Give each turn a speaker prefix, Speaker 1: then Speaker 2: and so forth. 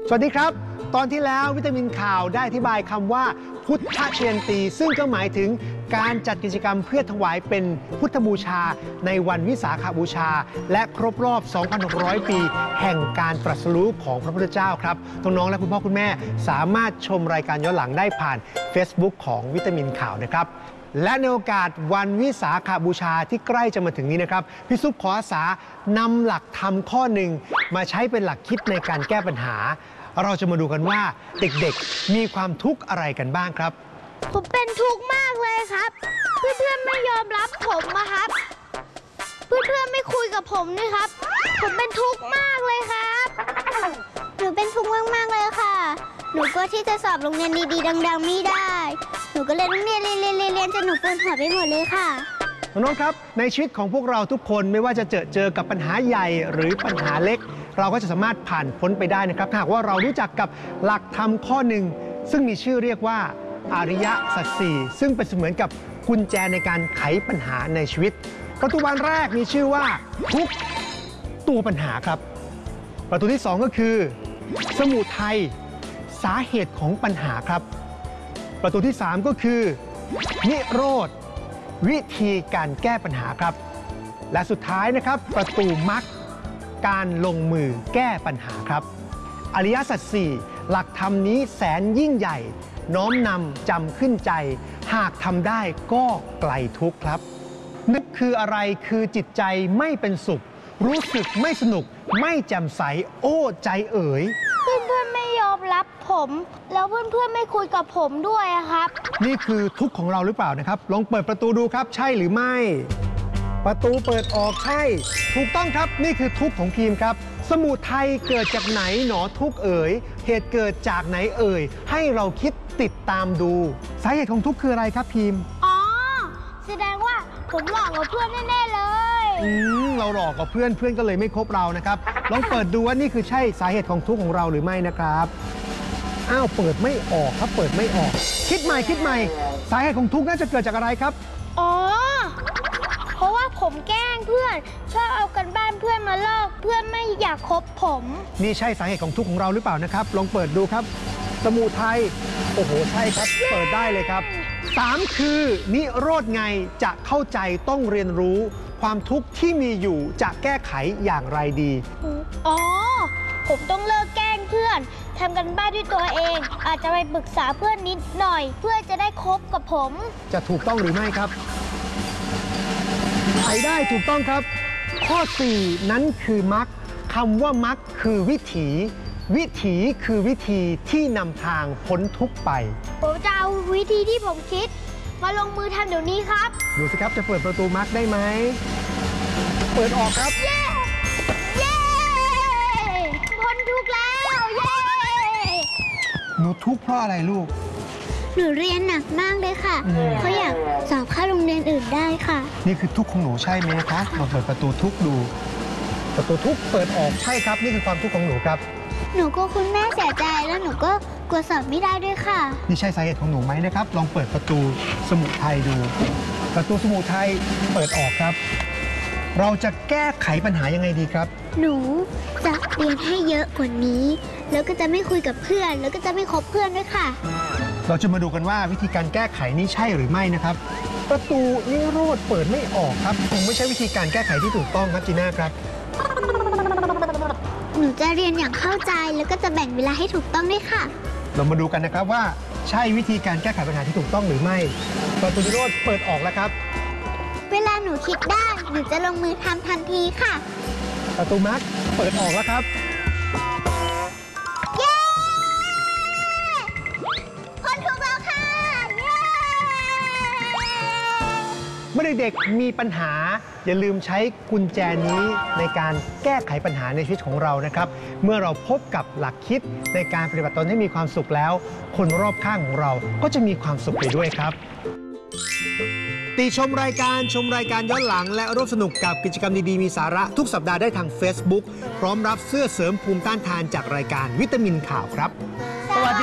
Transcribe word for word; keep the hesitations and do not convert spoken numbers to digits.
Speaker 1: สวัสดีครับตอนที่แล้ววิตามินข่าวได้อธิบายคำว่าพุทธเชียนตีซึ่งก็หมายถึงการจัดกิจกรรมเพื่อถวายเป็นพุทธบูชาในวันวิสาขบูชาและครบรอบ สองพันหกร้อย ปีแห่งการตรัสรู้ของพระพุทธเจ้าครับน้องๆและคุณพ่อคุณแม่สามารถชมรายการย้อนหลังได้ผ่าน Facebook ของวิตามินข่าวนะครับและในโอกาสวันวิสาขบูชาที่ใกล้จะมาถึงนี้นะครับพี่ซุปขออาสานำหลักธรรมข้อหนึ่งมาใช้เป็นหลักคิดในการแก้ปัญหาเราจะมาดูกันว่าเด็กๆมีความทุกข์อะไรกันบ้างครับ
Speaker 2: ผมเป็นทุกข์มากเลยครับเพื่อนๆไม่ยอมรับผมนะครับเพื่อนๆไม่คุยกับผมนี่ครับผมเป็นทุกข์มากเลยครับหนูเป็นทุกข์มากๆเลยค่ะหนูก็ที่จะสอบโรงเรียนดีๆดังๆไม่ได้หนูก็เลยต้องเรียนเรียนเรียนเรียนจนหนูปวดหัวไปหมดเลยค่ะ
Speaker 1: น้องๆครับในชีวิตของพวกเราทุกคนไม่ว่าจะเจอเจอกับปัญหาใหญ่หรือปัญหาเล็กเราก็จะสามารถผ่านพ้นไปได้นะครับหากว่าเรารู้จักกับหลักธรรมข้อหนึ่งซึ่งมีชื่อเรียกว่าอริยสัจสี่ซึ่งเป็นเสมือนกับกุญแจในการไขปัญหาในชีวิตประตูบานแรกมีชื่อว่าทุกข์ตัวปัญหาครับประตูที่สองก็คือสมุทัยสาเหตุของปัญหาครับประตูที่สามก็คือนิโรธวิธีการแก้ปัญหาครับและสุดท้ายนะครับประตูมรรคการลงมือแก้ปัญหาครับอริยสัจสี่หลักธรรมนี้แสนยิ่งใหญ่น้อมนำจำขึ้นใจหากทำได้ก็ไกลทุกข์ครับนึกคืออะไรคือจิตใจไม่เป็นสุขรู้สึกไม่สนุกไม่แจ่มใสโอ้ใจเอ๋ย
Speaker 2: เพื่อนๆไม่ยอมรับผมแล้วเพื่อนๆไม่คุยกับผมด้วยครับ
Speaker 1: นี่คือทุกข์ของเราหรือเปล่านะครับลองเปิดประตูดูครับใช่หรือไม่ประตูเปิดออกใช่ถูกต้องครับนี่คือทุกข์ของพีมครับสมุทัยเกิดจากไหนหนอทุกข์เอ๋ยเหตุเกิดจากไหนเอ่ยให้เราคิดติดตามดูสาเหตุของทุกข์คืออะไรครับพีม
Speaker 2: อ๋อแสดงว่าผมหลอกกับเพื่อนแน่ๆเลย
Speaker 1: อืมเราหลอกกับเพื่อนเพื่อนก็เลยไม่คบเรานะครับลองเปิดดูว่านี่คือใช่สาเหตุของทุกข์ของเราหรือไม่นะครับอ้าวเปิดไม่ออกครับเปิดไม่ออกคิดใหม่คิดใหม่สาเหตุของทุกข์น่าจะเกิดจากอะไรครับ
Speaker 2: อ๋อเพราะว่าผมแกล้งเพื่อนชอบเอากันบ้านเพื่อนมาลอกเพื่อนไม่อยากคบผม
Speaker 1: นี่ใช่สาเหตุของทุกข์ของเราหรือเปล่านะครับลองเปิดดูครับสมุทัยโอ้โหใช่ครับเปิดได้เลยครับสามคือนิโรธไงจะเข้าใจต้องเรียนรู้ความทุกข์ที่มีอยู่จะแก้ไขอย่างไรดี
Speaker 2: อ๋อผมต้องเลิกแกล้งเพื่อนทำกันบ้านด้วยตัวเองอาจจะไปปรึกษาเพื่อนนิดหน่อยเพื่อจะได้คบกับผม
Speaker 1: จะถูกต้องหรือไม่ครับไขได้ถูกต้องครับข้อสี่นั้นคือมรรคคำว่ามรรคคือวิถีวิถีคือวิธีที่นำทางพ้นทุกข์ไป
Speaker 2: ผมจะเอาวิธีที่ผมคิดมาลงมือทำเดี๋ยวนี้ครับ
Speaker 1: ดูสิครับจะเปิดประตูมรรคได้ไหมเปิดออกครับ
Speaker 2: เย้เย้พ้นทุกข์แล้วเย้
Speaker 1: หนูทุกข์เพราะอะไรลูก
Speaker 2: หนูเรียนหนักมากเลยค่ะเพราะอยากสอบเข้าโรงเรียนอื่นได้ค่ะ
Speaker 1: นี่คือทุกข์ของหนูใช่ไหมคะลองเปิดประตูทุกข์ดูประตูทุกข์เปิดออกใช่ครับนี่คือความทุกข์ของหนูครับ
Speaker 2: หนูก็คุณแม่เสียใจแล้วหนูก็กลัวสอบไม่ได้ด้วยค่ะ
Speaker 1: นี่ใช่สาเหตุของหนูไหมนะครับลองเปิดประตูสมุทัยดูประตูสมุทัยเปิดออกครับเราจะแก้ไขปัญหายังไงดีครับ
Speaker 2: หนูจะเรียนให้เยอะกว่านี้แล้วก็จะไม่คุยกับเพื่อนแล้วก็จะไม่คบเพื่อนด้วยค่ะ
Speaker 1: เราจะมาดูกันว่าวิธีการแก้ไขนี้ใช่หรือไม่นะครับประตูนิโรธเปิดไม่ออกครับคงไม่ใช่วิธีการแก้ไขที่ถูกต้องครับจีน่าครับ
Speaker 2: หนูจะเรียนอย่างเข้าใจแล้วก็จะแบ่งเวลาให้ถูกต้องด้วยค่ะ
Speaker 1: เรามาดูกันนะครับว่าใช่วิธีการแก้ไขปัญหาที่ถูกต้องหรือไม่ประตูนิโรธเปิดออกแล้วครับ
Speaker 2: เวลาหนูคิดได้หนูจะลงมือทำทันทีค่ะ
Speaker 1: ประตูมรรคเปิดออกแล้วครับ
Speaker 2: เย้พ้นทุกข์แล้วค่ะเย้
Speaker 1: เมื่อเด็กๆมีปัญหาอย่าลืมใช้กุญแจนี้ในการแก้ไขปัญหาในชีวิตของเรานะครับเมื่อเราพบกับหลักคิดในการปฏิบัติตนให้มีความสุขแล้วคนรอบข้างของเราก็จะมีความสุขไปด้วยครับติชมรายการชมรายการย้อนหลังและร่วมสนุกกับกิจกรรมดีๆมีสาระทุกสัปดาห์ได้ทาง Facebook พร้อมรับเสื้อเสริมภูมิต้านทานจากรายการวิตามินข่าวครับ